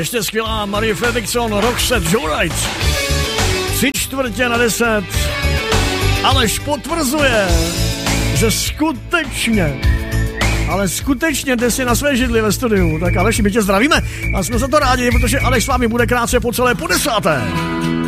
Ještě skvělá Marie Fredriksson, Roxette, Joe Wright. 9:45. Aleš potvrzuje, že skutečně, ale skutečně jde si na své židli ve studiu. Tak Aleši, my tě zdravíme a jsme za to rádi, protože Aleš s vámi bude krátce po celé 50.